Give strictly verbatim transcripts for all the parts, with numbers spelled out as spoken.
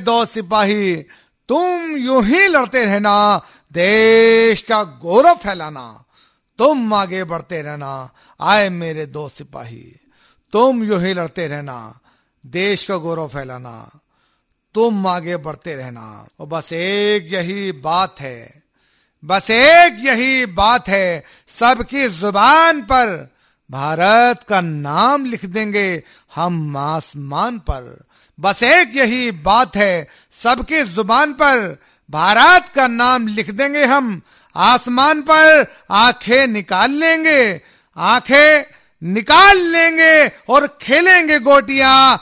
दो सिपाही, तुम यूं ही लड़ते रहना, देश का गौरव फैलाना। तुम आगे बढ़ते रहना, आए मेरे दो सिपाही। तुम यूं ही लड़ते रहना, देश का गौरव फैलाना। तुम आगे बढ़ते रहना। और बस एक यही बात है, बस एक यही बात है, सबकी जुबान पर भारत का नाम लिख देंगे हम आसमान पर। बस एक यही बात है, सबकी जुबान पर भारत का नाम लिख देंगे हम आसमान पर। आंखें निकाल लेंगे, आंखें निकाल लेंगे और खेलेंगे गोटियां।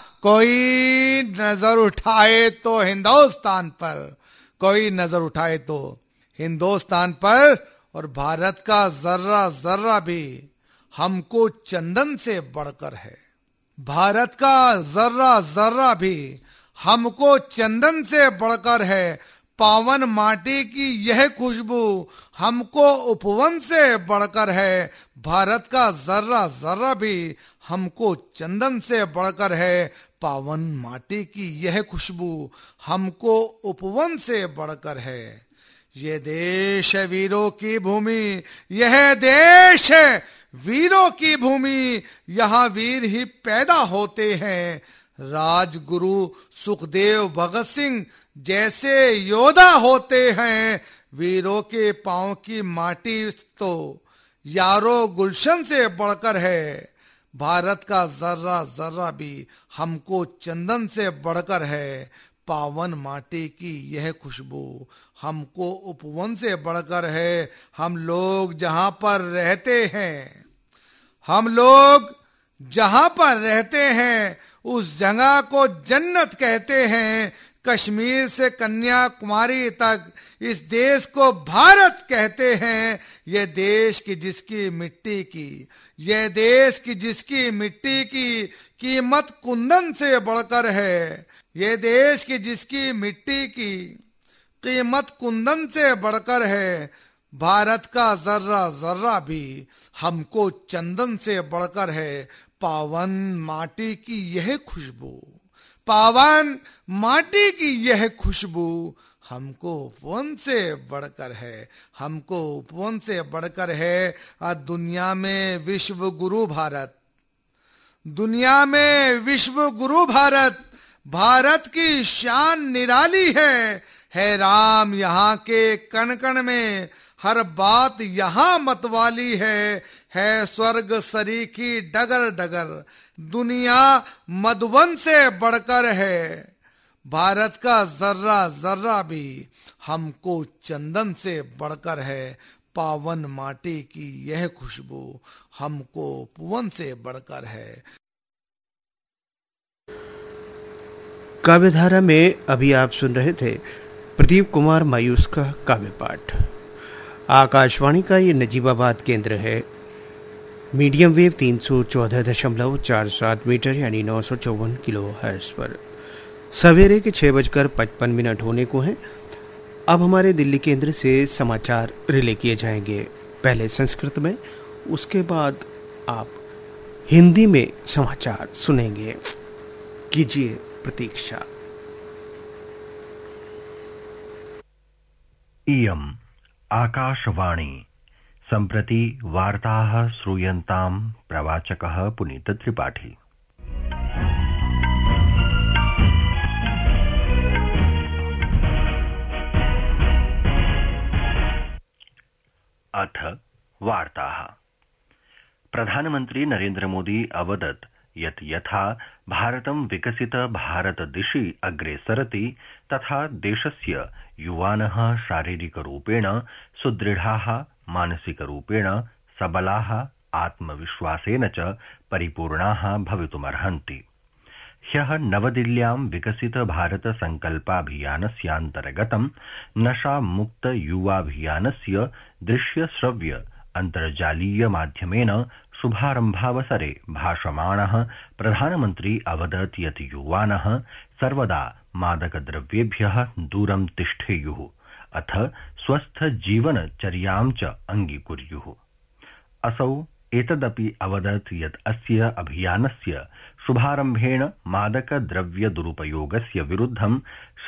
कोई नजर उठाए तो हिंदुस्तान पर, कोई नजर उठाए तो हिंदुस्तान पर। और भारत का जर्रा जर्रा भी हमको चंदन से बढ़कर है। भारत का जर्रा जर्रा भी हमको चंदन से बढ़कर है। पावन माटी की यह खुशबू हमको उपवन से बढ़कर है। भारत का जर्रा जर्रा भी हमको चंदन से बढ़कर है। पावन माटी की यह खुशबू हमको उपवन से बढ़कर है। ये देश है वीरों की भूमि, यह देश है वीरों की भूमि। यहाँ वीर ही पैदा होते हैं। राजगुरु सुखदेव भगत सिंह जैसे योद्धा होते हैं। वीरों के पांव की माटी तो यारो गुलशन से बढ़कर है। भारत का जर्रा जर्रा भी हमको चंदन से बढ़कर है। पावन माटी की यह खुशबू हमको उपवन से बढ़कर है। हम लोग जहां पर रहते हैं, हम लोग जहां पर रहते हैं उस जगह को जन्नत कहते हैं। कश्मीर से कन्याकुमारी तक इस देश को भारत कहते हैं। यह देश की जिसकी मिट्टी की, यह देश की जिसकी मिट्टी की कीमत कुंदन से बढ़कर है। यह देश की जिसकी मिट्टी की कीमत कुंदन से बढ़कर है। भारत का जर्रा जर्रा भी हमको चंदन से बढ़कर है। पावन माटी की यह खुशबू, पावन माटी की यह खुशबू हमको उपवन से बढ़कर है। हमको उपवन से बढ़कर है। आज दुनिया में विश्व गुरु भारत, दुनिया में विश्व गुरु भारत। भारत की शान निराली है। है राम यहाँ के कण कण में, हर बात यहाँ मतवाली है। है स्वर्ग सरीखी डगर डगर, दुनिया मधुबन से बढ़कर है। भारत का जर्रा जर्रा भी हमको चंदन से बढ़कर है। पावन माटी की यह खुशबू हमको उपवन से बढ़कर है। काव्यधारा में अभी आप सुन रहे थे प्रदीप कुमार मायूस का काव्य पाठ। आकाशवाणी का ये नजीबाबाद केंद्र है। मीडियम वेव तीन सौ चौदह दशमलव चार सात मीटर यानी नौ सौ चौवन किलो हर्ट्ज पर सवेरे के छह बजकर पचपन मिनट होने को हैं। अब हमारे दिल्ली केंद्र से समाचार रिले किए जाएंगे, पहले संस्कृत में, उसके बाद आप हिंदी में समाचार सुनेंगे। कीजिए प्रतीक्षा। इयम् आकाशवाणी। सम्प्रति वार्ताः श्रूयन्ताम् प्रवाचकः पुनीत त्रिपाठी। अथ वार्ताः। प्रधानमन्त्री नरेन्द्र मोदी अवदत् यत् यथा भारतं विकसित भारत दिशि अग्रेसरति तथा देशस्य युवानः शारीरिकरूपेण सुदृढाः, मानसिकरूपेण सबलाः, आत्मविश्वासेन च परिपूर्णाः भवितुमर्हन्ति। ह्यः नवदिल्ल्यां विकसित भारत संकल्पाभियानस्यान्तर्गतं नशा मुक्त युवाभियानस्य दृश्य श्रव्य अन्तर्जालीय माध्यमेन शुभारम्भावसरे भाषमाणः प्रधानमन्त्री अवदत् यत् युवानः सर्वदा मादकद्रव्येभ्यः दूरं तिष्ठेयुः, अथ स्वस्थ जीवनचर्यां च अङ्गीकुर्युः। असौ एतदपि अवदत् यत् अस्य अभियानस्य शुभारम्भेण मादकद्रव्य दुरुपयोगस्य विरुद्धं